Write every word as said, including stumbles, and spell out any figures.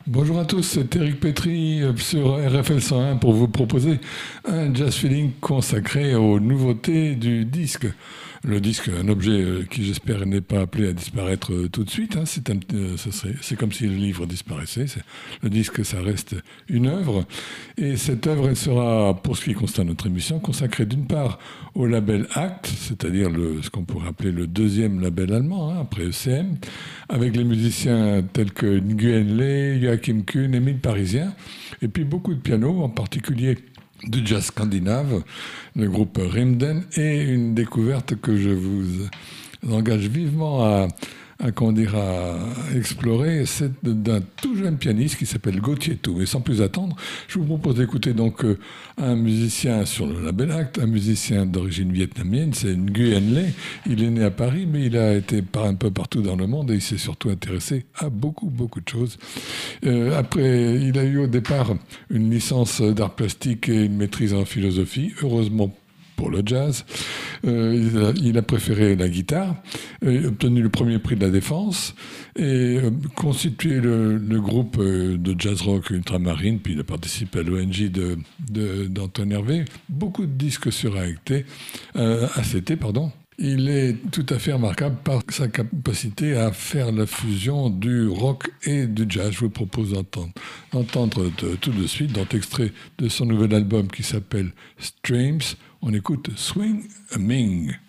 Bonjour à tous, c'est Eric Petri euh, sur R F L cent un pour vous proposer un jazz feeling consacré aux nouveautés du disque. Le disque, un objet euh, qui j'espère n'est pas appelé à disparaître euh, tout de suite. Hein. C'est, un, euh, ce serait- c'est comme si le livre disparaissait. C'est- le disque, ça reste une œuvre. Et cette œuvre, elle sera, pour ce qui concerne notre émission, consacrée d'une part au label Act, c'est-à-dire le, ce qu'on pourrait appeler le deuxième label allemand, hein, après E C M, avec les musiciens tels que Nguyen Le, Joachim Kuhn, Émile Parisien, et puis beaucoup de piano, en particulier de jazz scandinave, le groupe Rimden, et une découverte que je vous engage vivement à, à, comment dire, à explorer, c'est d'un tout jeune pianiste qui s'appelle Gauthier Tou. Et sans plus attendre, je vous propose d'écouter donc euh, un musicien sur le label Act, un musicien d'origine vietnamienne, c'est Nguyen Le. Il est né à Paris, mais il a été par un peu partout dans le monde et il s'est surtout intéressé à beaucoup, beaucoup de choses. Euh, après, il a eu au départ une licence d'art plastique et une maîtrise en philosophie, heureusement pour le jazz. Euh, il, a, il, a, préféré la guitare, euh, obtenu le premier prix de la Défense et euh, constitué le, le groupe euh, de jazz rock Ultramarine, puis il a participé à l'O N J de, de, d'Antoine Hervé. Beaucoup de disques sur A C T, euh, A C T pardon. Il est tout à fait remarquable par sa capacité à faire la fusion du rock et du jazz. Je vous propose d'entendre, d'entendre de, tout de suite, dans extrait de son nouvel album qui s'appelle Streams. On écoute Swing a Ming.